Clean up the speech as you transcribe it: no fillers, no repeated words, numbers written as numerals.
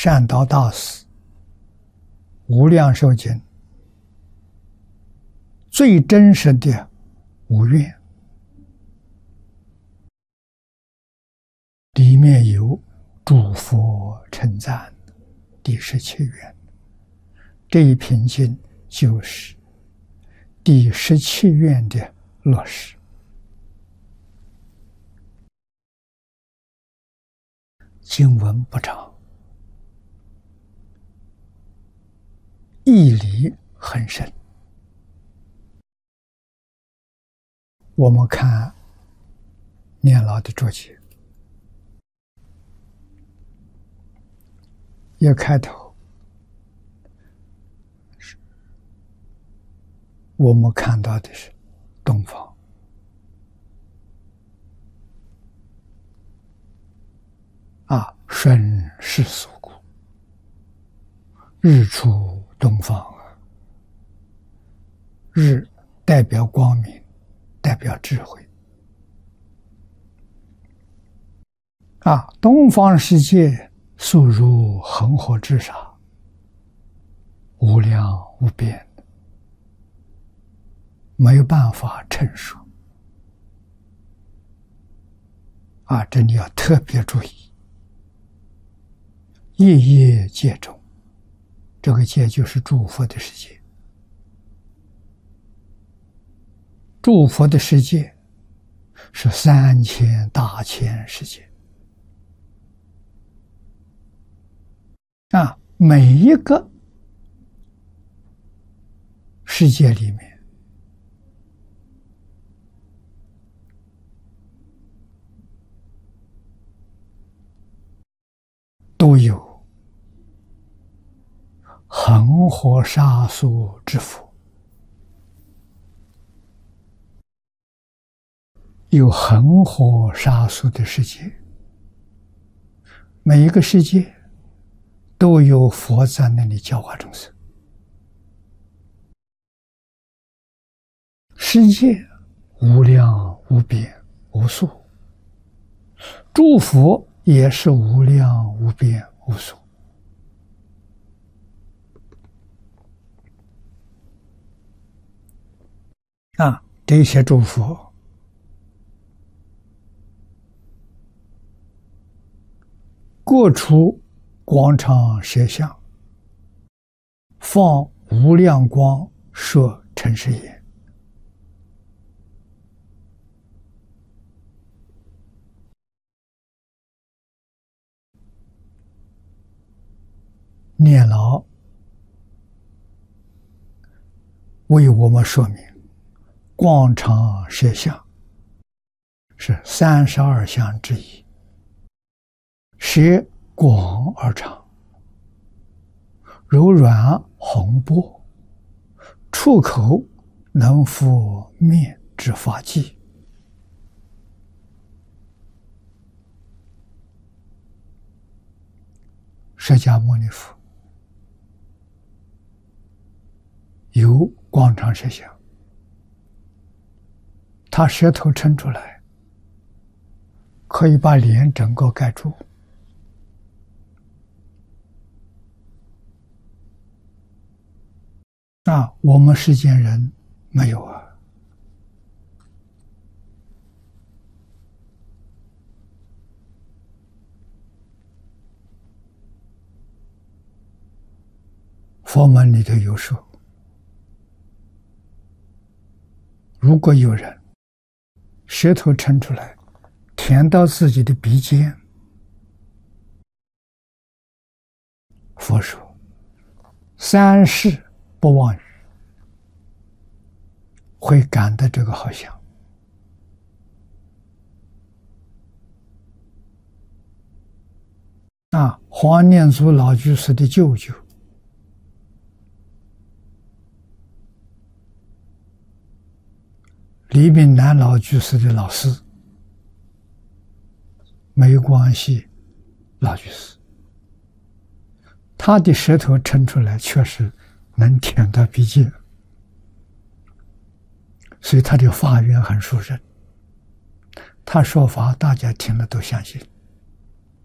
善导大师无量寿经最真实的无愿，里面有诸佛称赞第17愿，这一品经就是第17愿的落实。经文不长，义理很深。我们看念老的注解，一开头我们看到的是东方，顺世俗故，日出东方啊，日代表光明，代表智慧东方世界速如恒河之沙，无量无边，没有办法陈述这里要特别注意，夜夜界中，这个界就是诸佛的世界，诸佛的世界是3000大千世界每一个世界里面都有恒河沙数之佛，有恒河沙数的世界，每一个世界都有佛在那里教化众生。世界无量无边无数，诸佛也是无量无边无数这些诸佛各处广场设像，放无量光摄尘世眼，念老为我们说明，广场设像是32相之一，设广而长，柔软红波，出口能覆面之法纪。释迦牟尼佛有广场设像，他舌头撑出来，可以把脸整个盖住。我们世间人没有佛门里头有说，如果有人舌头撑出来，舔到自己的鼻尖，佛说3世不忘语，会感得这个好像黄念祖老居士的舅舅李炳南老居士的老师没关系老居士，他的舌头撑出来确实能舔到鼻尖，所以他的法缘很殊胜，他说法大家听了都相信。